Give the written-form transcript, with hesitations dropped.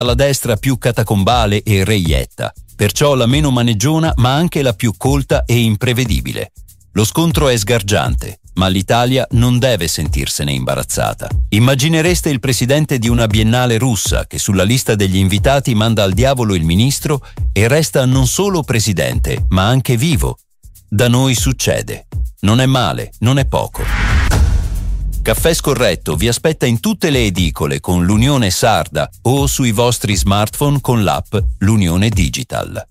la destra più catacombale e reietta, perciò la meno maneggiona ma anche la più colta e imprevedibile. Lo scontro è sgargiante, ma l'Italia non deve sentirsene imbarazzata. Immaginereste il presidente di una biennale russa che sulla lista degli invitati manda al diavolo il ministro e resta non solo presidente, ma anche vivo. Da noi succede. Non è male, non è poco. Caffè Scorretto vi aspetta in tutte le edicole con l'Unione Sarda o sui vostri smartphone con l'app L'Unione Digital.